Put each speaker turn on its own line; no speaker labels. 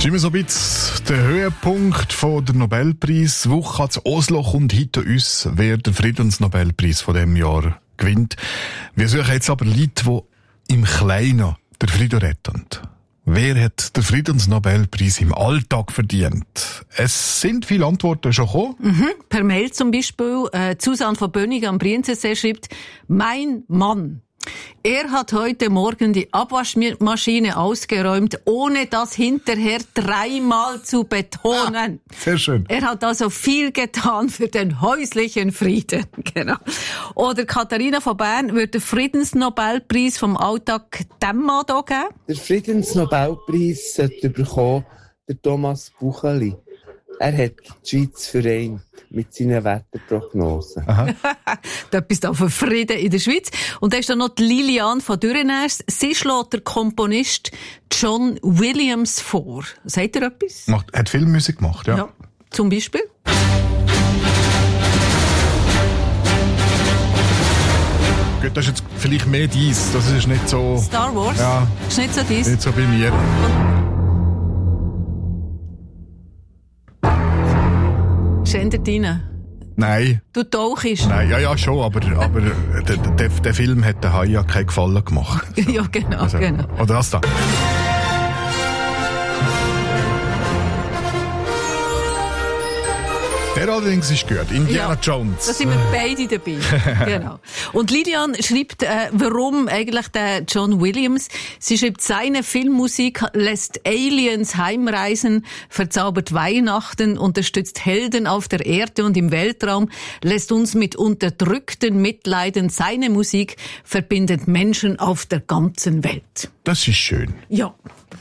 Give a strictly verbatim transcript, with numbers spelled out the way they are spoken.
Das ist immer so ein bisschen der Höhepunkt von der Nobelpreiswoche. Zu Oslo kommt heute uns, wer den Friedensnobelpreis von diesem Jahr gewinnt. Wir suchen jetzt aber Leute, die im Kleinen den Frieden retten. Wer hat den Friedensnobelpreis im Alltag verdient? Es sind viele Antworten schon gekommen.
Mhm. Per Mail zum Beispiel. Äh, Susanne von Bönig am Brienzersee schreibt, mein Mann. Er hat heute Morgen die Abwaschmaschine ausgeräumt, ohne das hinterher dreimal zu betonen.
Ah, sehr schön.
Er hat also viel getan für den häuslichen Frieden. Genau. Oder Katharina von Bern wird den Friedensnobelpreis vom Alltag dem Mann hier geben.
Der Friedensnobelpreis sollte bekommen der Thomas Bucheli. Er hat die Schweiz vereint mit seinen Wetterprognosen.
Da bist du für Frieden in der Schweiz. Und da ist dann noch die Lilian von Dürrenäs. Sie schlägt der Komponist John Williams vor. Sagt ihr etwas?
Macht, hat Filmmusik gemacht, ja.
Ja. Zum Beispiel?
Gut, das ist jetzt vielleicht mehr dies. Das ist nicht so...
Star Wars?
Ja.
Ist nicht so dies?
Nicht so bei mir.
Schändert rein.
Nein.
Du tauchst.
Nein, ja, ja, schon, aber, aber der, der, der Film hat den Haien ja keinen Gefallen gemacht. So.
Ja, genau,
also,
genau.
Oder das da. Der allerdings ist gut. Indiana
Ja,
Jones.
Da sind wir beide dabei. Genau. Und Lilian schreibt, äh, warum eigentlich der John Williams? Sie schreibt, seine Filmmusik lässt Aliens heimreisen, verzaubert Weihnachten, unterstützt Helden auf der Erde und im Weltraum, lässt uns mit Unterdrückten mitleiden. Seine Musik verbindet Menschen auf der ganzen Welt.
Das ist schön.
Ja.